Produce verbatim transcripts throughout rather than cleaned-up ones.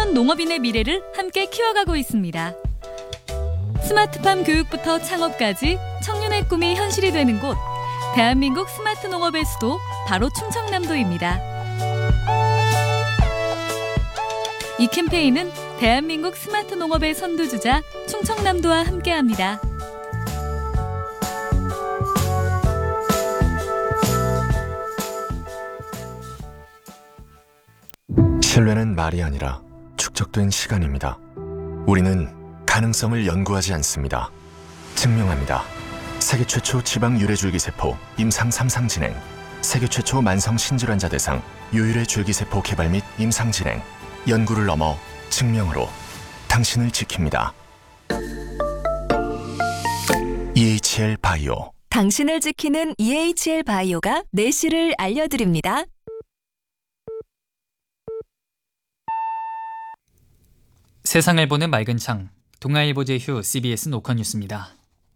청년 농업인의 미래를 함께 키워가고 있습니다. 스마트팜 교육부터 창업까지 청년의 꿈이 현실이 되는 곳, 대한민국 스마트 농업의 수도 바로 충청남도입니다. 이 캠페인은 대한민국 스마트 농업의 선두주자 충청남도와 함께합니다. 신뢰는 말이 아니라 축적된 시간입니다. 우리는 가능성을 연구하지 않습니다. 증명합니다. 세계 최초 지방 유래줄기세포 임상 삼 상 진행, 세계 최초 만성 신질환자 대상 유일의 줄기세포 개발 및 임상 진행, 연구를 넘어 증명으로 당신을 지킵니다. 이에이치엘 바이오. 당신을 지키는 이에이치엘 바이오가 내실을 알려드립니다. 세상을 보는 맑은 창, 동아일보 제휴 씨비에스 노컷뉴스입니다.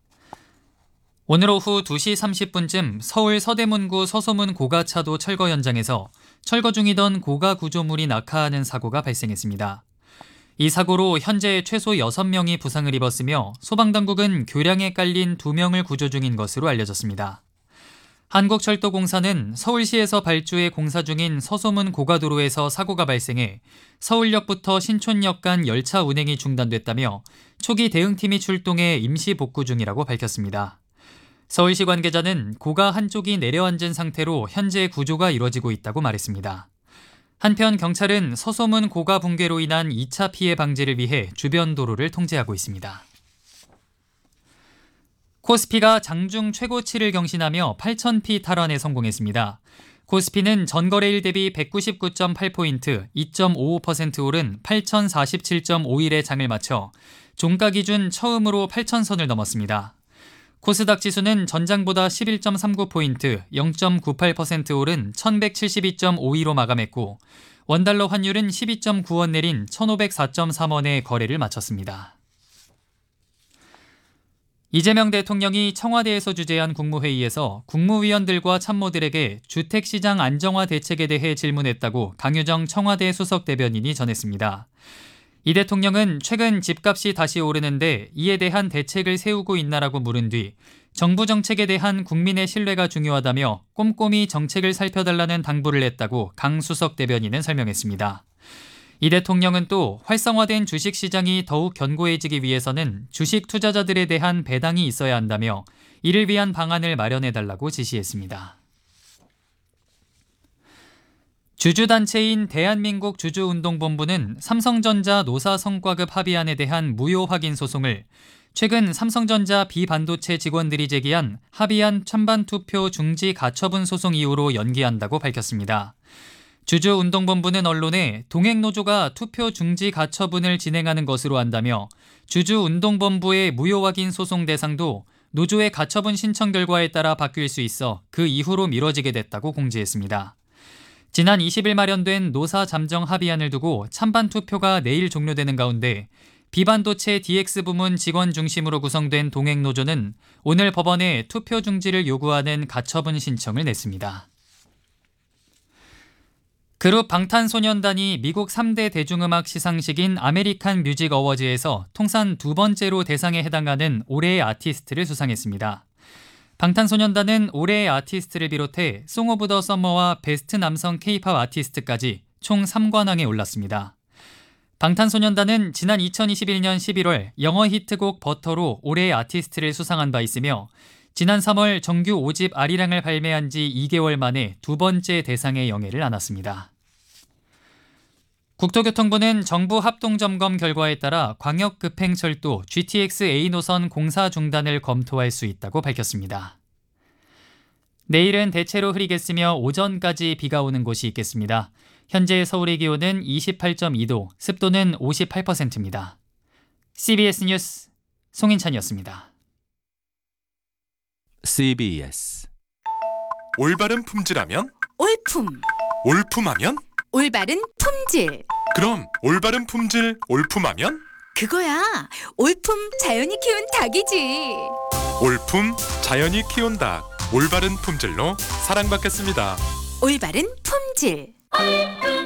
오늘 오후 두 시 삼십 분쯤 서울 서대문구 서소문 고가차도 철거 현장에서 철거 중이던 고가 구조물이 낙하하는 사고가 발생했습니다. 이 사고로 현재 최소 여섯 명이 부상을 입었으며 소방당국은 교량에 깔린 두 명을 구조 중인 것으로 알려졌습니다. 한국철도공사는 서울시에서 발주해 공사 중인 서소문 고가도로에서 사고가 발생해 서울역부터 신촌역 간 열차 운행이 중단됐다며 초기 대응팀이 출동해 임시 복구 중이라고 밝혔습니다. 서울시 관계자는 고가 한쪽이 내려앉은 상태로 현재 구조가 이뤄지고 있다고 말했습니다. 한편 경찰은 서소문 고가 붕괴로 인한 이 차 피해 방지를 위해 주변 도로를 통제하고 있습니다. 코스피가 장중 최고치를 경신하며 팔천 피 탈환에 성공했습니다. 코스피는 전거래일 대비 백구십구 점 팔 포인트, 이 점 오오 퍼센트 오른 팔천사십칠 점 오일의 장을 마쳐 종가 기준 처음으로 팔천 선을 넘었습니다. 코스닥 지수는 전장보다 십일 점 삼구 포인트, 영 점 구팔 퍼센트 오른 천백칠십이 점 오이로 마감했고 원달러 환율은 십이 점 구 원 내린 천오백사 점 삼 원에 거래를 마쳤습니다. 이재명 대통령이 청와대에서 주재한 국무회의에서 국무위원들과 참모들에게 주택시장 안정화 대책에 대해 질문했다고 강유정 청와대 수석대변인이 전했습니다. 이 대통령은 최근 집값이 다시 오르는데 이에 대한 대책을 세우고 있나라고 물은 뒤 정부 정책에 대한 국민의 신뢰가 중요하다며 꼼꼼히 정책을 살펴달라는 당부를 했다고 강 수석대변인은 설명했습니다. 이 대통령은 또 활성화된 주식시장이 더욱 견고해지기 위해서는 주식 투자자들에 대한 배당이 있어야 한다며 이를 위한 방안을 마련해달라고 지시했습니다. 주주단체인 대한민국 주주운동본부는 삼성전자 노사 성과급 합의안에 대한 무효 확인 소송을 최근 삼성전자 비반도체 직원들이 제기한 합의안 찬반 투표 중지 가처분 소송 이후로 연기한다고 밝혔습니다. 주주운동본부는 언론에 동행노조가 투표 중지 가처분을 진행하는 것으로 안다며 주주운동본부의 무효 확인 소송 대상도 노조의 가처분 신청 결과에 따라 바뀔 수 있어 그 이후로 미뤄지게 됐다고 공지했습니다. 지난 이십 일 마련된 노사 잠정 합의안을 두고 찬반 투표가 내일 종료되는 가운데 비반도체 디엑스 부문 직원 중심으로 구성된 동행노조는 오늘 법원에 투표 중지를 요구하는 가처분 신청을 냈습니다. 그룹 방탄소년단이 미국 삼 대 대중음악 시상식인 아메리칸 뮤직 어워즈에서 통산 두 번째로 대상에 해당하는 올해의 아티스트를 수상했습니다. 방탄소년단은 올해의 아티스트를 비롯해 송 오브 더 서머와 베스트 남성 K-팝 아티스트까지 총 삼 관왕에 올랐습니다. 방탄소년단은 지난 이천이십일 년 십일월 영어 히트곡 버터로 올해의 아티스트를 수상한 바 있으며 지난 삼월 정규 오 집 아리랑을 발매한 지 이 개월 만에 두 번째 대상의 영예를 안았습니다. 국토교통부는 정부 합동점검 결과에 따라 광역급행철도 지티엑스 에이 노선 공사 중단을 검토할 수 있다고 밝혔습니다. 내일은 대체로 흐리겠으며 오전까지 비가 오는 곳이 있겠습니다. 현재 서울의 기온은 이십팔 점 이 도, 습도는 오십팔 퍼센트입니다. 씨비에스 뉴스 송인찬이었습니다. 씨비에스 올바른 품질하면 올품, 올품하면 올바른 품질. 그럼 올바른 품질 올품하면 그거야. 올품 자연이 키운 닭이지. 올품 자연이 키운 닭 올바른 품질로 사랑받겠습니다. 올바른 품질.